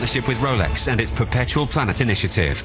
partnership with Rolex and its Perpetual Planet initiative.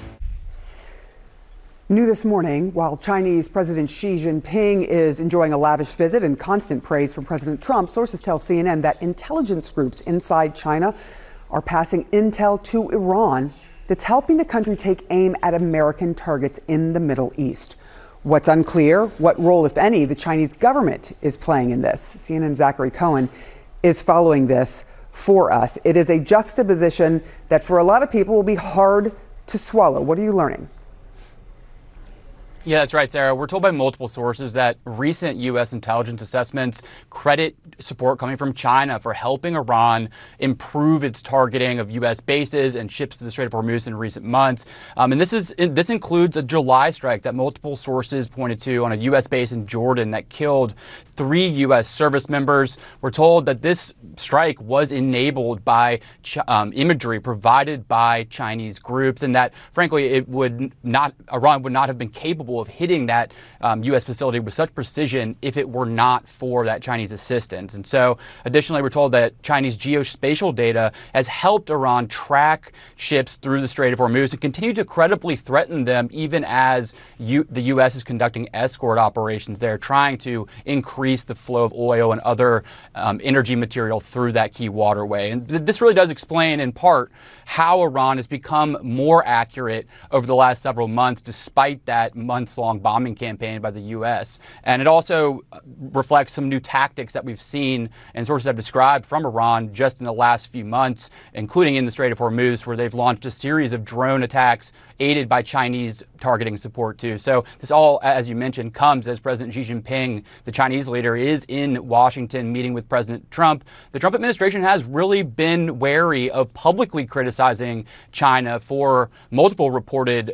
New this morning, while Chinese President Xi Jinping is enjoying a lavish visit and constant praise from President Trump, sources tell CNN that intelligence groups inside China are passing intel to Iran that's helping the country take aim at American targets in the Middle East. What's unclear, what role, if any, the Chinese government is playing in this. CNN's Zachary Cohen is following this for us. It is a juxtaposition that for a lot of people will be hard to swallow. What are you learning? Yeah, that's right, Sarah. We're told by multiple sources that recent U.S. intelligence assessments credit support coming from China for helping Iran improve its targeting of U.S. bases and ships to the Strait of Hormuz in recent months. And this includes a July strike that multiple sources pointed to on a U.S. base in Jordan that killed 3 U.S. service members. We're told that this strike was enabled by imagery provided by Chinese groups, and that, frankly, Iran would not have been capable of hitting that U.S. facility with such precision if it were not for that Chinese assistance. And so, additionally, we're told that Chinese geospatial data has helped Iran track ships through the Strait of Hormuz and continue to credibly threaten them even as the U.S. is conducting escort operations there, trying to increase the flow of oil and other energy material through that key waterway. And this really does explain, in part, how Iran has become more accurate over the last several months, despite that months-long bombing campaign by the U.S. And it also reflects some new tactics that we've seen and sources have described from Iran just in the last few months, including in the Strait of Hormuz, where they've launched a series of drone attacks aided by Chinese targeting support, too. So this all, as you mentioned, comes as President Xi Jinping, the Chinese leader, is in Washington meeting with President Trump. The Trump administration has really been wary of publicly criticizing China for multiple reports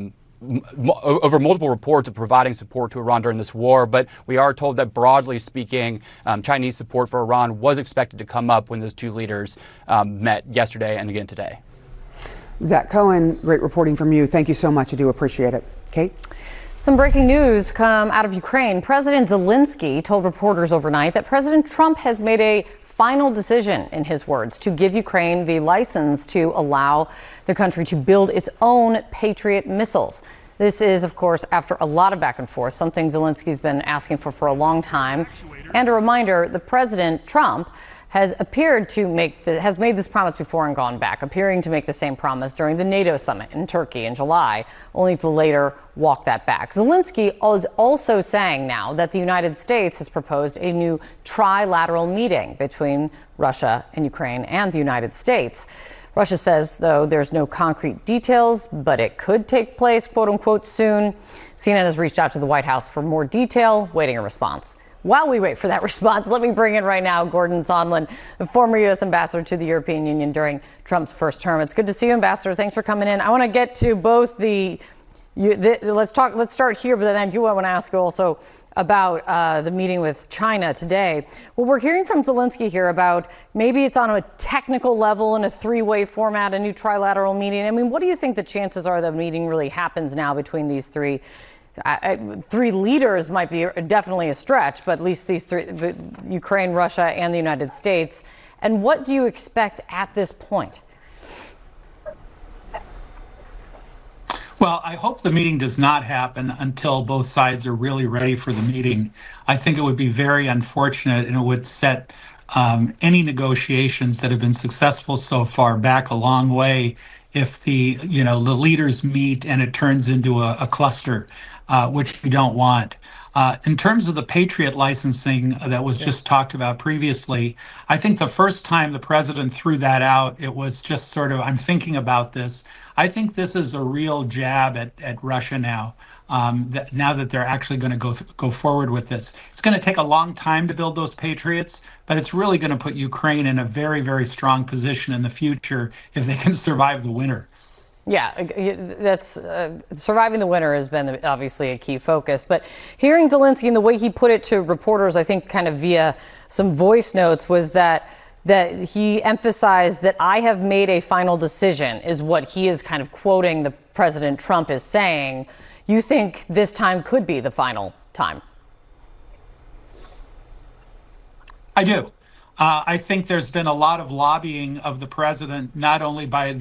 of providing support to Iran during this war. But we are told that, broadly speaking, Chinese support for Iran was expected to come up when those two leaders met yesterday and again today. Zach Cohen, great reporting from you. Thank you so much. I do appreciate it. Kate? Some breaking news come out of Ukraine. President Zelensky told reporters overnight that President Trump has made a final decision, in his words, to give Ukraine the license to allow the country to build its own Patriot missiles. This is, of course, after a lot of back and forth, something Zelensky's been asking for a long time. And a reminder, the President Trump has made this promise before and gone back, appearing to make the same promise during the NATO summit in Turkey in July, only to later walk that back. Zelensky is also saying now that the United States has proposed a new trilateral meeting between Russia and Ukraine and the United States. Russia says, though, there's no concrete details, but it could take place, quote unquote, soon. CNN has reached out to the White House for more detail, waiting a response. While we wait for that response, let me bring in right now Gordon Sondland, the former U.S. ambassador to the European Union during Trump's first term. It's good to see you, Ambassador. Thanks for coming in. I want to get to both let's start here, but then I do want to ask you also about the meeting with China today. Well, we're hearing from Zelensky here about maybe it's on a technical level in a three-way format, a new trilateral meeting. I mean, what do you think the chances are the meeting really happens now between these three? Three leaders might be definitely a stretch, but at least these three, Ukraine, Russia, and the United States. And what do you expect at this point? Well, I hope the meeting does not happen until both sides are really ready for the meeting. I think it would be very unfortunate, and it would set any negotiations that have been successful so far back a long way if the leaders meet and it turns into a cluster, which we don't want. In terms of the Patriot licensing that was just talked about previously, I think the first time the president threw that out, it was just sort of, I'm thinking about this. I think this is a real jab at Russia now, now that they're actually going to go forward with this. It's going to take a long time to build those Patriots, but it's really going to put Ukraine in a very, very strong position in the future if they can survive the winter. Yeah, that's surviving the winter has been obviously a key focus. But hearing Zelensky and the way he put it to reporters, I think kind of via some voice notes, was that he emphasized that I have made a final decision, is what he is kind of quoting the President Trump is saying. You think this time could be the final time? I do. I think there's been a lot of lobbying of the president, not only by